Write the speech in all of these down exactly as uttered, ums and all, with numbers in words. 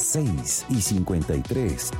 seis y cincuenta y tres.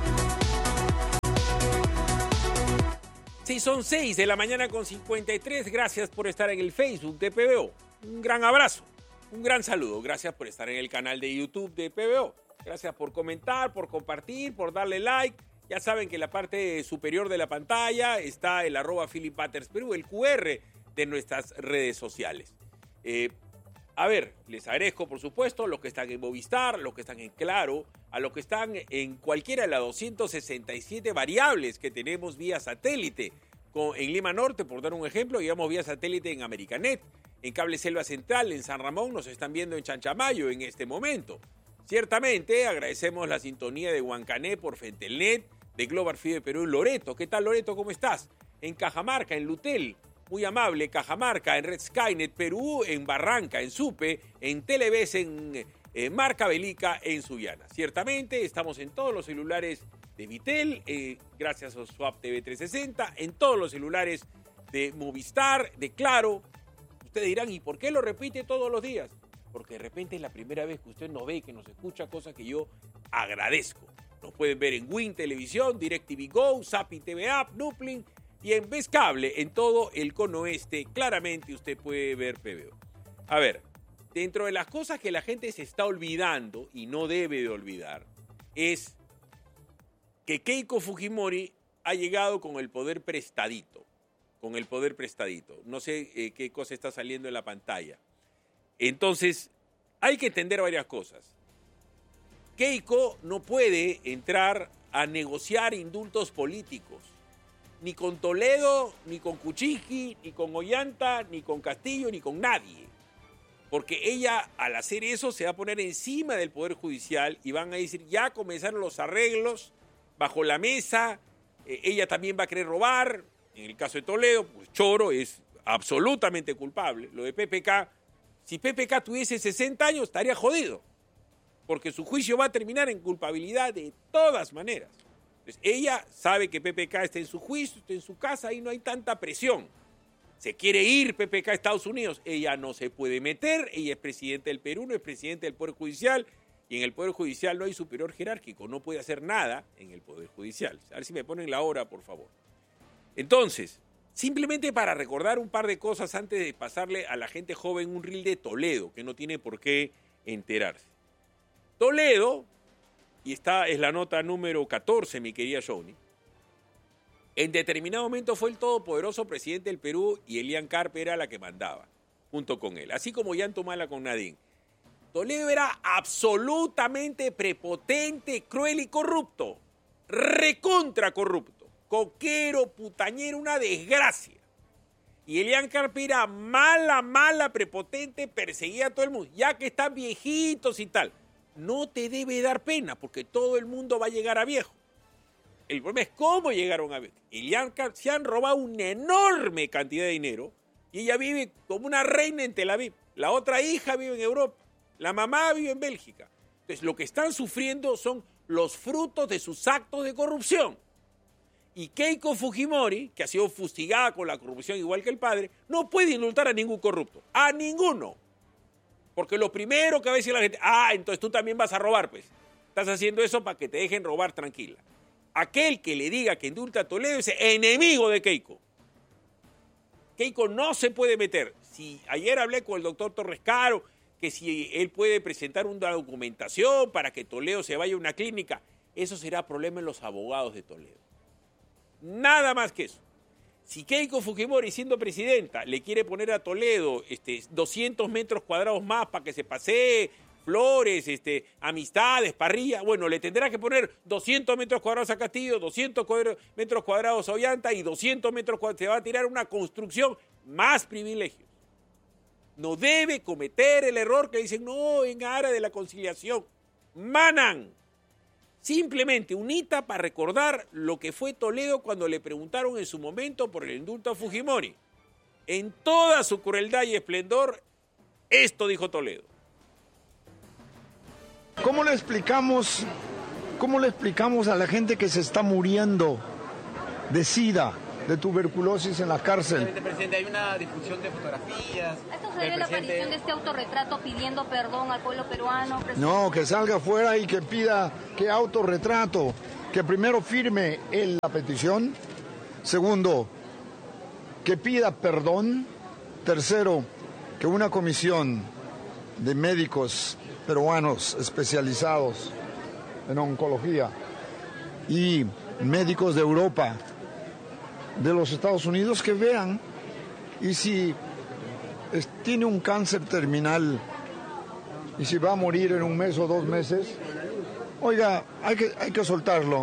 Sí, son seis de la mañana con cincuenta y tres. Gracias por estar en el Facebook de P B O. Un gran abrazo, un gran saludo. Gracias por estar en el canal de YouTube de P B O. Gracias por comentar, por compartir, por darle like. Ya saben que en la parte superior de la pantalla está el arroba Philip Butters Perú, el cu erre de nuestras redes sociales. Eh, a ver, les agradezco, por supuesto, los que están en Movistar, los que están en Claro, a los que están en cualquiera de las doscientas sesenta y siete variables que tenemos vía satélite. Con, en Lima Norte, por dar un ejemplo, digamos vía satélite en Americanet. En Cable Selva Central, en San Ramón, nos están viendo en Chanchamayo en este momento. Ciertamente, agradecemos la sintonía de Huancané por Fentelnet, de Global Fide Perú en Loreto. ¿Qué tal, Loreto? ¿Cómo estás? En Cajamarca, en Lutel. Muy amable, Cajamarca, en Red Skynet Perú, en Barranca, en Supe, en Televes, en eh, Marca Belica, en Sullana. Ciertamente, estamos en todos los celulares de Vitel, eh, gracias a Swap T V trescientos sesenta, en todos los celulares de Movistar, de Claro. Ustedes dirán, ¿y por qué lo repite todos los días? Porque de repente es la primera vez que usted nos ve, que nos escucha, cosa que yo agradezco. Nos pueden ver en Win Televisión, DirecTV Go, Zapping T V App, Nuplin y en Vez Cable, en todo el cono oeste. Claramente usted puede ver P B O. A ver, dentro de las cosas que la gente se está olvidando y no debe de olvidar, es que Keiko Fujimori ha llegado con el poder prestadito, con el poder prestadito. No sé eh, qué cosa está saliendo en la pantalla. Entonces, hay que entender varias cosas. Keiko no puede entrar a negociar indultos políticos, ni con Toledo, ni con Kuczynski, ni con Ollanta, ni con Castillo, ni con nadie. Porque ella, al hacer eso, se va a poner encima del Poder Judicial y van a decir, ya comenzaron los arreglos bajo la mesa, eh, ella también va a querer robar. En el caso de Toledo, pues Choro es absolutamente culpable. Lo de P P K, si P P K tuviese sesenta años, estaría jodido, porque su juicio va a terminar en culpabilidad de todas maneras. Entonces, ella sabe que P P K está en su juicio, está en su casa, y no hay tanta presión. Se quiere ir P P K a Estados Unidos, ella no se puede meter, ella es presidenta del Perú, no es presidenta del Poder Judicial, y en el Poder Judicial no hay superior jerárquico, no puede hacer nada en el Poder Judicial. A ver si me ponen la hora, por favor. Entonces, simplemente para recordar un par de cosas antes de pasarle a la gente joven un reel de Toledo, que no tiene por qué enterarse. Toledo, y esta es la nota número catorce, mi querida Johnny, en determinado momento fue el todopoderoso presidente del Perú y Elian Carpe era la que mandaba, junto con él, así como Yanto Mala con Nadine. Toledo era absolutamente prepotente, cruel y corrupto, recontra corrupto, coquero, putañero, una desgracia. Y Elian Carpe era mala, mala, prepotente, perseguía a todo el mundo, ya que están viejitos y tal. No te debe dar pena, porque todo el mundo va a llegar a viejo. El problema es cómo llegaron a viejo. Elian Carpe se han robado una enorme cantidad de dinero y ella vive como una reina en Tel Aviv. La otra hija vive en Europa. La mamá vive en Bélgica. Entonces, lo que están sufriendo son los frutos de sus actos de corrupción. Y Keiko Fujimori, que ha sido fustigada con la corrupción igual que el padre, no puede indultar a ningún corrupto. A ninguno. Porque lo primero que va a decir la gente, ah, entonces tú también vas a robar, pues. Estás haciendo eso para que te dejen robar tranquila. Aquel que le diga que indulta a Toledo es enemigo de Keiko. Keiko no se puede meter. Si ayer hablé con el doctor Torres Caro, que si él puede presentar una documentación para que Toledo se vaya a una clínica, eso será problema en los abogados de Toledo. Nada más que eso. Si Keiko Fujimori, siendo presidenta, le quiere poner a Toledo este, doscientos metros cuadrados más para que se pasee, flores, este, amistades, parrilla, bueno, le tendrá que poner doscientos metros cuadrados a Castillo, doscientos metros cuadrados a Ollanta y doscientos metros cuadrados. Se va a tirar una construcción, más privilegios. No debe cometer el error que dicen, no, en área de la conciliación. Manan. Simplemente un hita para recordar lo que fue Toledo cuando le preguntaron en su momento por el indulto a Fujimori. En toda su crueldad y esplendor, esto dijo Toledo. ¿Cómo le explicamos, cómo le explicamos a la gente que se está muriendo de SIDA, de tuberculosis en la cárcel. Presidente, hay una difusión de fotografías. ¿Esto sería la aparición de este autorretrato pidiendo perdón al pueblo peruano? Presidente? No, que salga afuera y que pida, que autorretrato, que primero firme él la petición. Segundo, que pida perdón. Tercero, que una comisión de médicos peruanos especializados en oncología y médicos de Europa, de los Estados Unidos, que vean, y si es, tiene un cáncer terminal y si va a morir en un mes o dos meses, oiga, hay que, hay que soltarlo.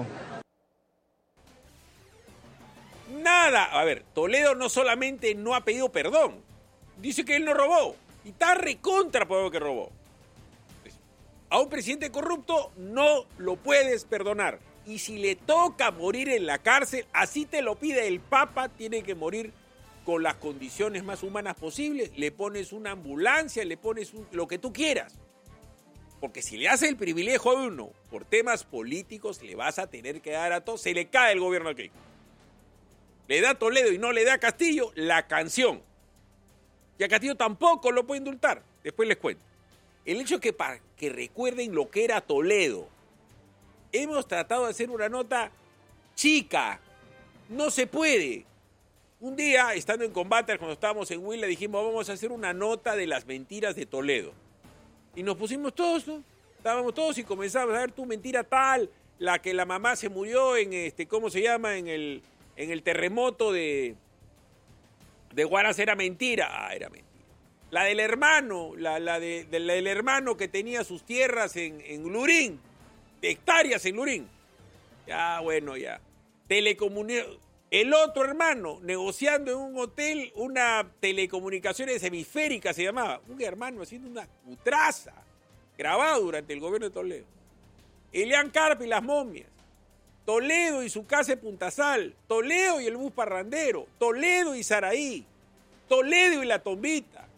Nada. A ver, Toledo no solamente no ha pedido perdón, dice que él no robó. Y está recontra por que robó. A un presidente corrupto no lo puedes perdonar. Y si le toca morir en la cárcel, así te lo pide el Papa, tiene que morir con las condiciones más humanas posibles. Le pones una ambulancia, le pones un, lo que tú quieras. Porque si le hace el privilegio a uno por temas políticos, le vas a tener que dar a todos. Se le cae el gobierno aquí. Le da a Toledo y no le da a Castillo la canción. Y a Castillo tampoco lo puede indultar. Después les cuento. El hecho es que para que recuerden lo que era Toledo, hemos tratado de hacer una nota chica. No se puede. Un día, estando en combate, cuando estábamos en Huila, dijimos, vamos a hacer una nota de las mentiras de Toledo. Y nos pusimos todos, ¿no? Estábamos todos y comenzamos a ver tu mentira tal, la que la mamá se murió en, este, ¿cómo se llama? En el, en el terremoto de, de Huaraz era mentira. Ah, era mentira. La del hermano, la, la, de, de, la del hermano que tenía sus tierras en, en Lurín, hectáreas en Lurín. Ya, bueno, ya. Telecomunicaciones. El otro hermano, negociando en un hotel una telecomunicaciones hemisféricas, se llamaba. Un hermano haciendo una cutraza, grabado durante el gobierno de Toledo. Elian Carp y las momias. Toledo y su casa en Puntasal. Toledo y el bus parrandero. Toledo y Saraí. Toledo y la tombita.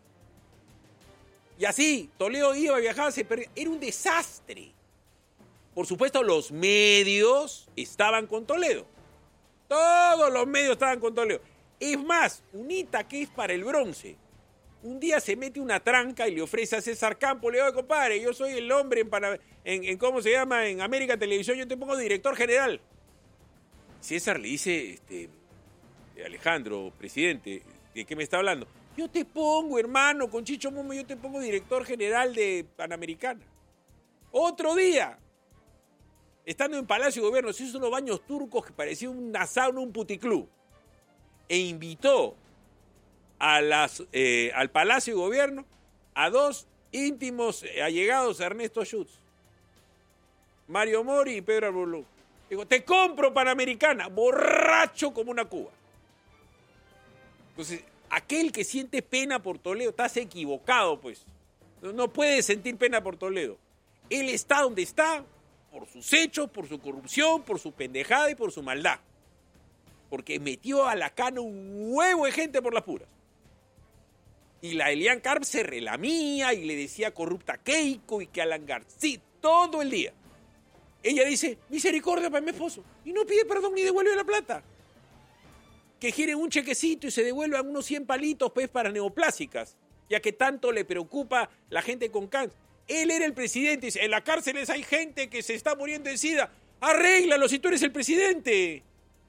Y así, Toledo iba, viajaba, se perdía. Era un desastre. Por supuesto, los medios estaban con Toledo. Todos los medios estaban con Toledo. Es más, UNITA, que es para el bronce, un día se mete una tranca y le ofrece a César Campo, le digo, compadre, yo soy el hombre en, Panam- en, en ¿cómo se llama? En América Televisión, yo te pongo director general. César le dice, este, Alejandro, presidente, ¿de qué me está hablando? Yo te pongo, hermano, con Chicho Momo, yo te pongo director general de Panamericana. Otro día, estando en Palacio de Gobierno, se hizo unos baños turcos que parecían una sauna, un puticlub. E invitó a las, eh, al Palacio de Gobierno a dos íntimos allegados a Ernesto Schutz. Mario Mori y Pedro Arbolú. Digo, te compro Panamericana, borracho como una cuba. Entonces, aquel que siente pena por Toledo, estás equivocado, pues. No, no puedes sentir pena por Toledo. Él está donde está por sus hechos, por su corrupción, por su pendejada y por su maldad. Porque metió a la cana un huevo de gente por las puras. Y la Elian Carp se relamía y le decía corrupta a Keiko y que Alan García, todo el día. Ella dice, misericordia para mi esposo. Y no pide perdón ni devuelve la plata. Que quiere un chequecito y se devuelvan unos cien palitos pues, para neoplásicas, ya que tanto le preocupa la gente con cáncer. Él era el presidente, dice, en las cárceles hay gente que se está muriendo de sida. Arréglalo si tú eres el presidente.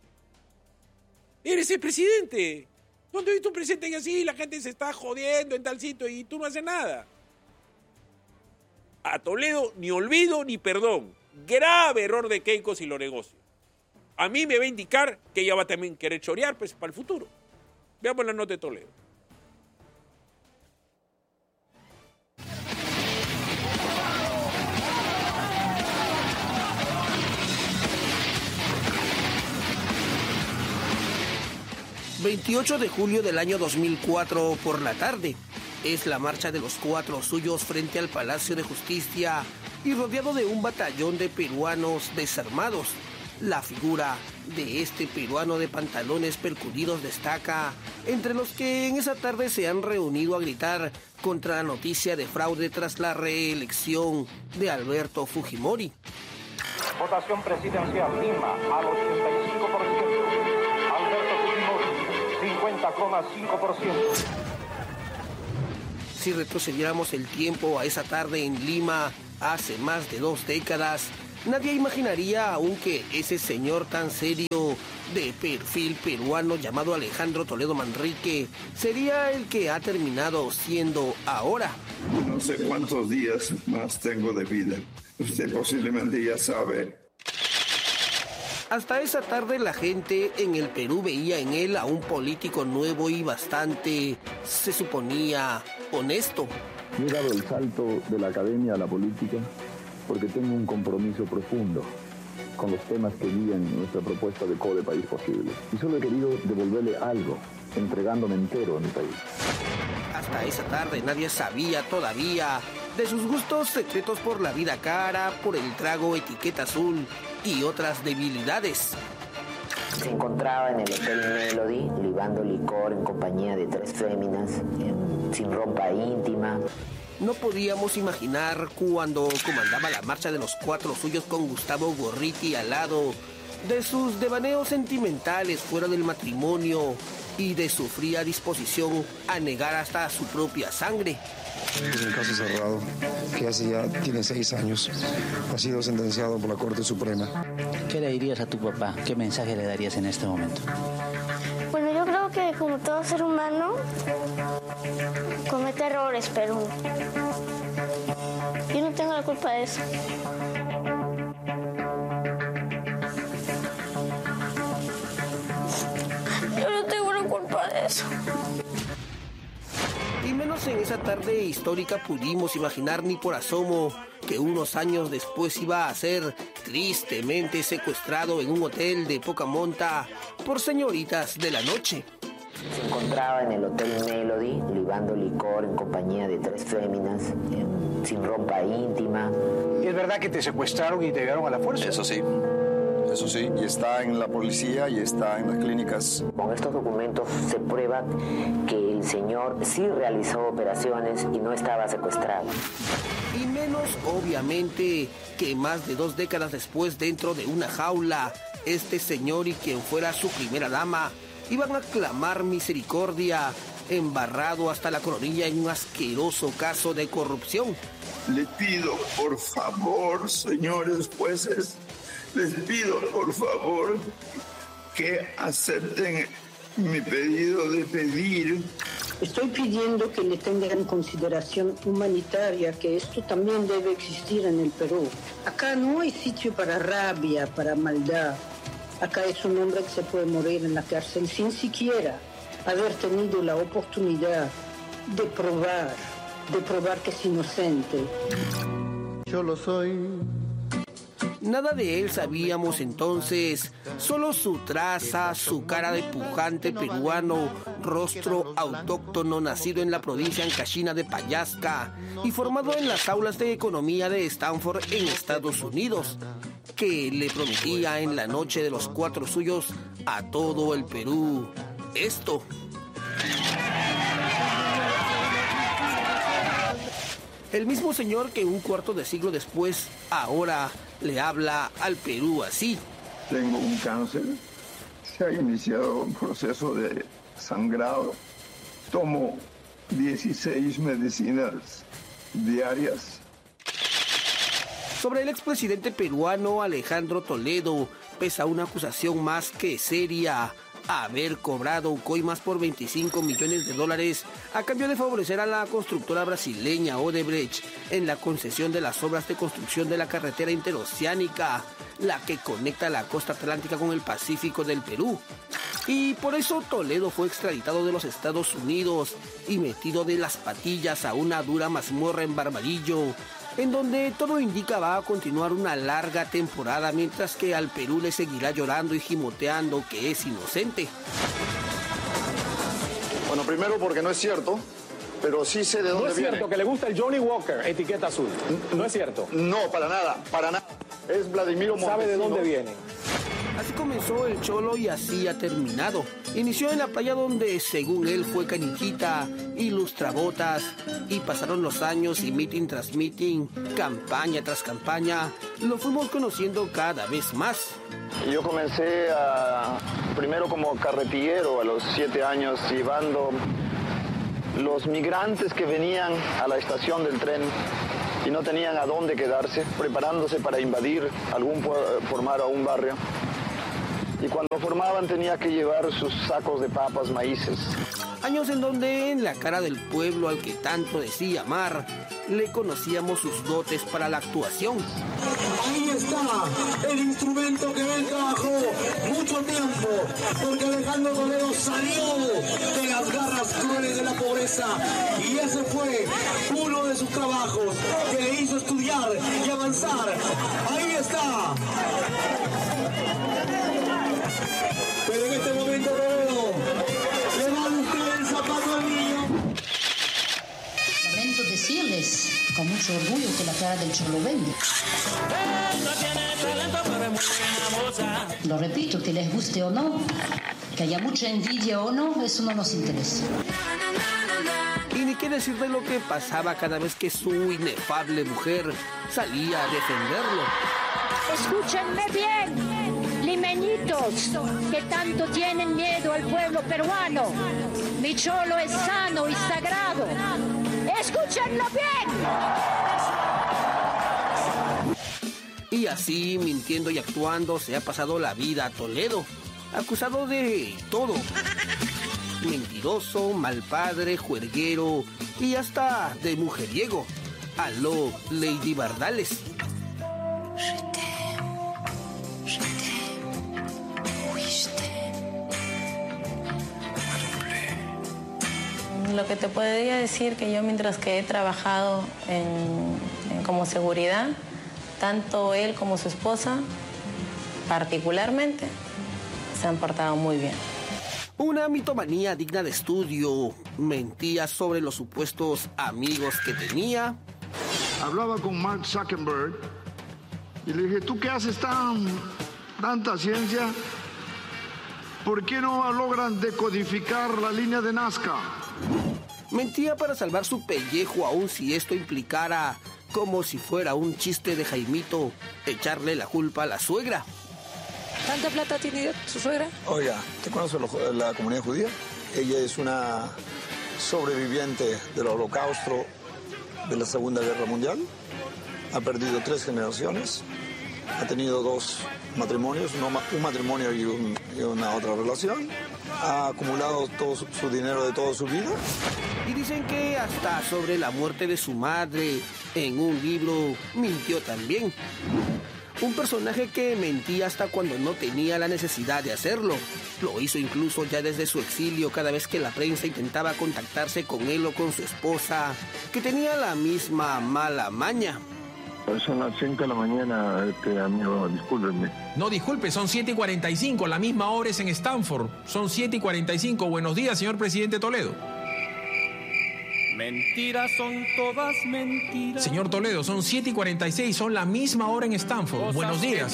Eres el presidente. ¿Dónde viste un presidente que así la gente se está jodiendo en tal sitio y tú no haces nada? A Toledo ni olvido ni perdón. Grave error de Keiko si lo negocia. A mí me va a indicar que ella va a también querer chorear pues, para el futuro. Veamos la nota de Toledo. veintiocho de julio del año dos mil cuatro por la tarde. Es la marcha de los cuatro suyos frente al Palacio de Justicia y rodeado de un batallón de peruanos desarmados. La figura de este peruano de pantalones percudidos destaca, entre los que en esa tarde se han reunido a gritar contra la noticia de fraude tras la reelección de Alberto Fujimori. Votación presidencial Lima al ochenta y cinco por ciento. Alberto treinta coma cinco por ciento. Si retrocediéramos el tiempo a esa tarde en Lima, hace más de dos décadas, nadie imaginaría aún que ese señor tan serio, de perfil peruano llamado Alejandro Toledo Manrique, sería el que ha terminado siendo ahora. No sé cuántos días más tengo de vida. Usted posiblemente ya sabe. Hasta esa tarde la gente en el Perú veía en él a un político nuevo y bastante, se suponía, honesto. Yo he dado el salto de la academia a la política porque tengo un compromiso profundo con los temas que guían nuestra propuesta de Code País Posible. Y solo he querido devolverle algo, entregándome entero a mi país. Hasta esa tarde nadie sabía todavía de sus gustos secretos por la vida cara, por el trago etiqueta azul y otras debilidades. Se encontraba en el Hotel Melody, libando licor en compañía de tres féminas, en, sin ropa íntima. No podíamos imaginar cuando comandaba la marcha de los cuatro suyos con Gustavo Gorriti al lado, de sus devaneos sentimentales fuera del matrimonio y de su fría disposición a negar hasta su propia sangre. Es un caso cerrado, que hace ya tiene seis años. Ha sido sentenciado por la Corte Suprema. ¿Qué le dirías a tu papá? ¿Qué mensaje le darías en este momento? Bueno, yo creo que como todo ser humano comete errores, pero yo no tengo la culpa de eso. Yo no tengo la culpa de eso. Y menos en esa tarde histórica pudimos imaginar ni por asomo que unos años después iba a ser tristemente secuestrado en un hotel de poca monta por señoritas de la noche. Se encontraba en el Hotel Melody, libando licor en compañía de tres féminas, en, sin ropa íntima. ¿Y es verdad que te secuestraron y te llevaron a la fuerza? Eso sí. Eso sí, y está en la policía y está en las clínicas. Con estos documentos se prueba que el señor sí realizó operaciones y no estaba secuestrado. Y menos, obviamente, que más de dos décadas después, dentro de una jaula, este señor y quien fuera su primera dama iban a clamar misericordia, embarrado hasta la coronilla en un asqueroso caso de corrupción. Le pido, por favor, señores jueces, les pido, por favor, que acepten mi pedido de pedir. Estoy pidiendo que le tengan consideración humanitaria, que esto también debe existir en el Perú. Acá no hay sitio para rabia, para maldad. Acá es un hombre que se puede morir en la cárcel sin siquiera haber tenido la oportunidad de probar, de probar que es inocente. Yo lo soy. Nada de él sabíamos entonces, solo su traza, su cara de pujante peruano, rostro autóctono nacido en la provincia ancashina de Payasca y formado en las aulas de economía de Stanford en Estados Unidos, que le prometía en la noche de los cuatro suyos a todo el Perú esto. El mismo señor que un cuarto de siglo después, ahora le habla al Perú así. Tengo un cáncer, se ha iniciado un proceso de sangrado, tomo dieciséis medicinas diarias. Sobre el expresidente peruano Alejandro Toledo pesa una acusación más que seria: haber cobrado coimas por veinticinco millones de dólares a cambio de favorecer a la constructora brasileña Odebrecht en la concesión de las obras de construcción de la carretera interoceánica, la que conecta la costa atlántica con el Pacífico del Perú. Y por eso Toledo fue extraditado de los Estados Unidos y metido de las patillas a una dura mazmorra en Barbadillo, en donde todo indica va a continuar una larga temporada, mientras que al Perú le seguirá llorando y gimoteando que es inocente. Bueno, primero porque no es cierto, pero sí sé de dónde viene. No es cierto viene. que le gusta el Johnny Walker, etiqueta azul. No es cierto. No, para nada, para nada. Es Vladimiro Montesino. ¿Sabe de dónde viene? Así comenzó el Cholo y así ha terminado. Inició en la playa donde, según él, fue caniquita, ilustrabotas, y pasaron los años y meeting tras meeting, campaña tras campaña, lo fuimos conociendo cada vez más. Yo comencé a primero como carretillero a los siete años, llevando los migrantes que venían a la estación del tren y no tenían a dónde quedarse, preparándose para invadir algún, formar a un barrio. Y cuando formaban tenía que llevar sus sacos de papas, maíces. Años en donde en la cara del pueblo al que tanto decía amar, le conocíamos sus dotes para la actuación. Ahí está el instrumento que él trabajó mucho tiempo, porque Alejandro Toledo salió de las garras crueles de la pobreza y ese fue uno de sus trabajos que le hizo estudiar y avanzar. Ahí está. Pero en este momento, Toledo, le va a buscar el zapato al niño. Lamento decirles con mucho orgullo que la cara del Cholo vende. Lo repito, que les guste o no, que haya mucha envidia o no, eso no nos interesa. Y ni qué decir de lo que pasaba cada vez que su inefable mujer salía a defenderlo. Escúchenme bien, limeñitos, que tanto tienen miedo al pueblo peruano. Mi Cholo es sano y sagrado. ¡Escúchenlo bien! Y así, mintiendo y actuando, se ha pasado la vida a Toledo, acusado de todo. Mentiroso, mal padre, juerguero y hasta de mujeriego. Aló, Lady Bardales. Lo que te podría decir que yo mientras que he trabajado en, en, como seguridad, tanto él como su esposa, particularmente, se han portado muy bien. Una mitomanía digna de estudio. Mentía sobre los supuestos amigos que tenía. Hablaba con Mark Zuckerberg y le dije, ¿tú qué haces tan, tanta ciencia? ¿Por qué no logran decodificar la línea de Nazca? Mentía para salvar su pellejo, aun si esto implicara, como si fuera un chiste de Jaimito, echarle la culpa a la suegra. ¿Tanta plata tiene su suegra? Oiga, ¿te conoce la comunidad judía? Ella es una sobreviviente del Holocausto de la Segunda Guerra Mundial. Ha perdido tres generaciones. Ha tenido dos matrimonios, un matrimonio y, un, y una otra relación. Ha acumulado todo su, su dinero de toda su vida. Y dicen que hasta sobre la muerte de su madre, en un libro, mintió también. Un personaje que mentía hasta cuando no tenía la necesidad de hacerlo. Lo hizo incluso ya desde su exilio cada vez que la prensa intentaba contactarse con él o con su esposa, que tenía la misma mala maña. Son las cinco de la mañana, este amigo, discúlpenme. No, disculpe, son siete y cuarenta y cinco, la misma hora es en Stanford. Son siete y cuarenta y cinco. Buenos días, señor presidente Toledo. Mentiras son todas mentiras. Señor Toledo, son siete y cuarenta y seis, son la misma hora en Stanford. Cosas Buenos días.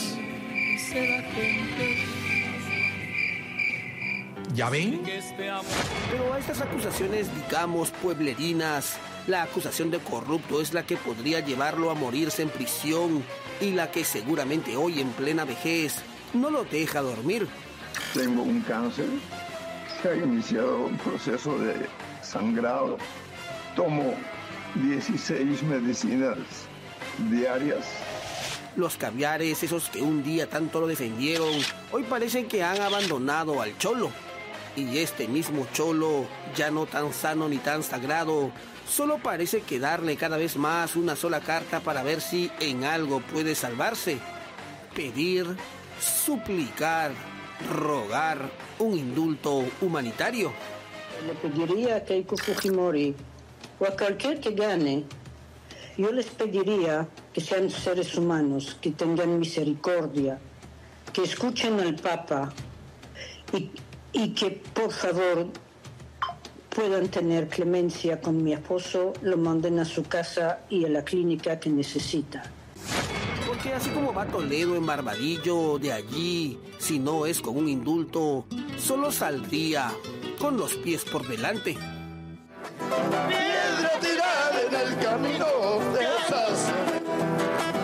¿Ya ven? Pero a estas acusaciones, digamos, pueblerinas, la acusación de corrupto es la que podría llevarlo a morirse en prisión y la que seguramente hoy en plena vejez no lo deja dormir. Tengo un cáncer, se ha iniciado un proceso de sangrado, tomo dieciséis medicinas diarias. Los caviares, esos que un día tanto lo defendieron, hoy parecen que han abandonado al Cholo. Y este mismo Cholo, ya no tan sano ni tan sagrado, solo parece quedarle cada vez más una sola carta para ver si en algo puede salvarse. Pedir, suplicar, rogar un indulto humanitario. Le pediría a Keiko Fujimori o a cualquier que gane, yo les pediría que sean seres humanos, que tengan misericordia, que escuchen al Papa y, y que por favor puedan tener clemencia con mi esposo, lo manden a su casa y a la clínica que necesita. Porque así como va Toledo en Barbadillo, de allí, si no es con un indulto, solo saldría con los pies por delante. Piedra tirada en el camino de esas.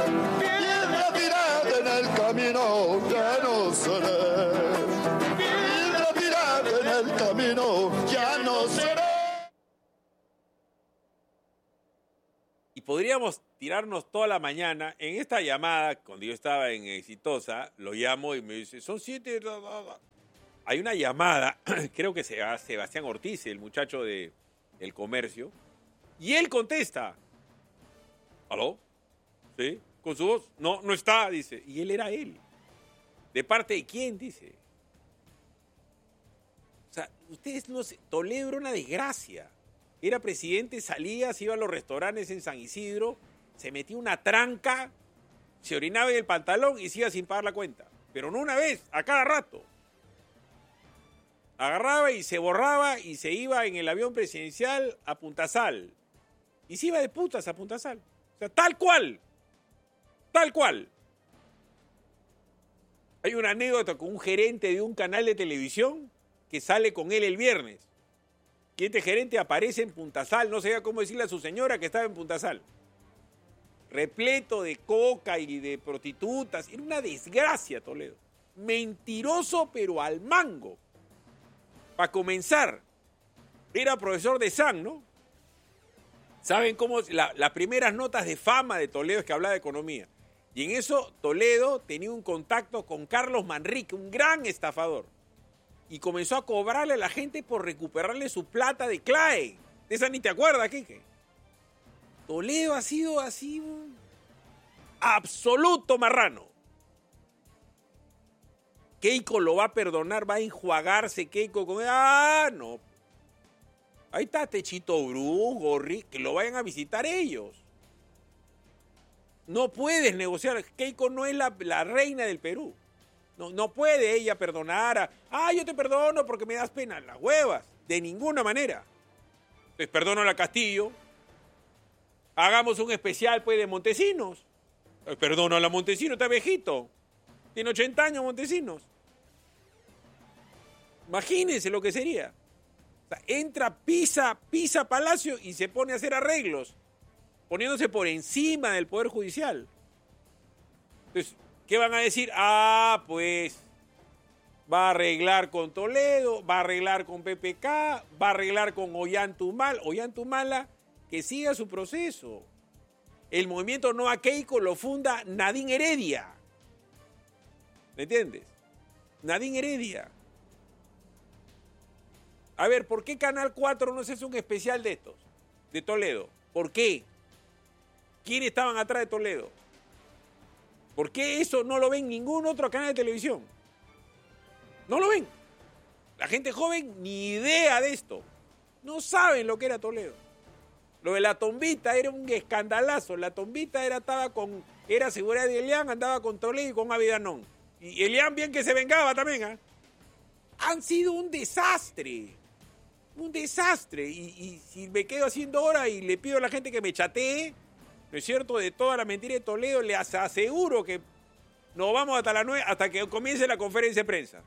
Piedra tirada en el camino de no seré. podríamos tirarnos toda la mañana. En esta llamada, cuando yo estaba en Exitosa, lo llamo y me dice, son siete... Da, da, da. Hay una llamada, creo que sea Sebastián Ortiz, el muchacho de El Comercio, y él contesta. ¿Aló? ¿Sí? ¿Con su voz? No, no está, dice. Y él era él. ¿De parte de quién? Dice. O sea, ustedes no sé, Toledo era una desgracia. Era presidente, salía, se iba a los restaurantes en San Isidro, se metía una tranca, se orinaba en el pantalón y se iba sin pagar la cuenta. Pero no una vez, a cada rato. Agarraba y se borraba y se iba en el avión presidencial a Punta Sal. Y se iba de putas a Punta Sal. O sea, tal cual. Tal cual. Hay una anécdota con un gerente de un canal de televisión que sale con él el viernes. Y este gerente aparece en Punta Sal, no sabía cómo decirle a su señora que estaba en Punta Sal. Repleto de coca y de prostitutas. Era una desgracia, Toledo. Mentiroso, pero al mango. Para comenzar, era profesor de S A N, ¿no? ¿Saben cómo? La, las primeras notas de fama de Toledo es que hablaba de economía. Y en eso Toledo tenía un contacto con Carlos Manrique, un gran estafador. Y comenzó a cobrarle a la gente por recuperarle su plata de C L A E. De esa ni te acuerdas, Quique. Toledo ha sido así un absoluto marrano. Keiko lo va a perdonar, va a enjuagarse Keiko con... ¡Ah, no! Ahí está Techito Bruce, Gorri, que lo vayan a visitar ellos. No puedes negociar. Keiko no es la, la reina del Perú. No, no puede ella perdonar a... Ah, yo te perdono porque me das pena. Las huevas. De ninguna manera. Pues perdono a la Castillo. Hagamos un especial, pues, de Montesinos. Pues perdono a la Montesinos, está viejito. Tiene ochenta años Montesinos. Imagínense lo que sería. O sea, entra, pisa, pisa Palacio y se pone a hacer arreglos, poniéndose por encima del Poder Judicial. Entonces, ¿qué van a decir? Ah, pues va a arreglar con Toledo, va a arreglar con P P K, va a arreglar con Ollantumala. Ollantumala, que siga su proceso. El movimiento No a Keiko lo funda Nadine Heredia. ¿Me entiendes? Nadine Heredia. A ver, ¿por qué Canal cuatro no se hace un especial de estos? De Toledo. ¿Por qué? ¿Quiénes estaban atrás de Toledo? ¿Por qué eso no lo ven ningún otro canal de televisión? No lo ven. La gente joven ni idea de esto. No saben lo que era Toledo. Lo de la tombita era un escandalazo. La tombita era, estaba con, era seguridad de Elian, andaba con Toledo y con Avidanón. Y Elian bien que se vengaba también, ¿eh? Han sido un desastre. Un desastre. Y, y si me quedo haciendo hora y le pido a la gente que me chatee, ¿no es cierto?, de toda la mentira de Toledo, les aseguro que nos vamos hasta las nueve, hasta que comience la conferencia de prensa.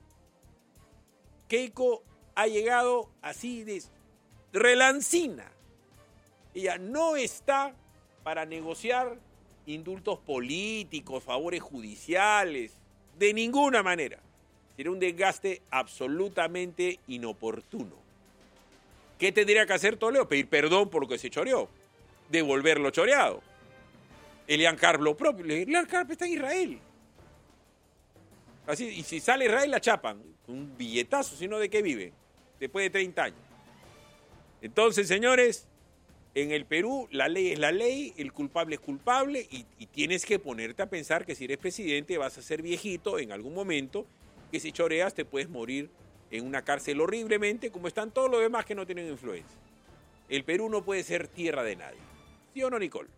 Keiko ha llegado así de relancina. Ella no está para negociar indultos políticos, favores judiciales, de ninguna manera. Sería un desgaste absolutamente inoportuno. ¿Qué tendría que hacer Toledo? Pedir perdón por lo que se choreó. Devolver lo choreado. Elian Karp lo propio. Elian Karp está en Israel. Así, y si sale Israel la chapan. Un billetazo, sino ¿de qué vive? Después de treinta años. Entonces, señores, en el Perú la ley es la ley, el culpable es culpable y, y tienes que ponerte a pensar que si eres presidente vas a ser viejito en algún momento, que si choreas te puedes morir en una cárcel horriblemente, como están todos los demás que no tienen influencia. El Perú no puede ser tierra de nadie. ¿Sí o no, Nicole?